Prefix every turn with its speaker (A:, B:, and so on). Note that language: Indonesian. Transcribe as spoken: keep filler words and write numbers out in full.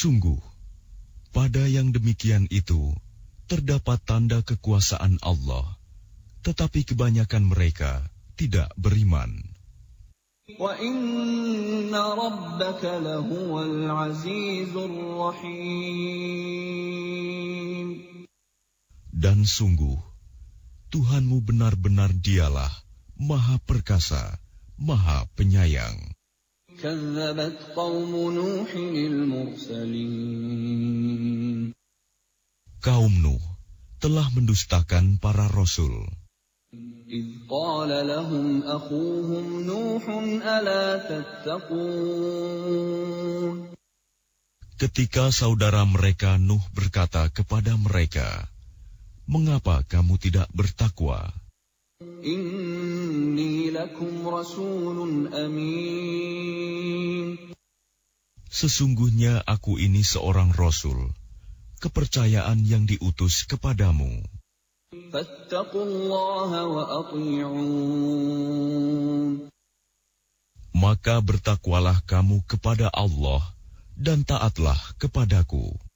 A: Sungguh, pada yang demikian itu terdapat tanda kekuasaan Allah, tetapi kebanyakan mereka tidak beriman.
B: Wa inna rabbaka lahuwal azizur rahim.
A: Dan sungguh, Tuhanmu benar-benar dialah Maha Perkasa, Maha Penyayang.
B: Kazzabat qaumu Nuhin al-mursalin.
A: Kaum Nuh telah mendustakan para rasul.
B: إذ قال لهم أخوهم نوح ألا تتقون.
A: Ketika saudara mereka Nuh berkata kepada mereka, "Mengapa kamu tidak bertakwa?
B: Inni lakum rasulun amin.
A: Sesungguhnya aku ini seorang rasul, kepercayaan yang diutus kepadamu.
B: Fattaqullaha wa ati'un.
A: Maka bertakwalah kamu kepada Allah dan taatlah kepadaku."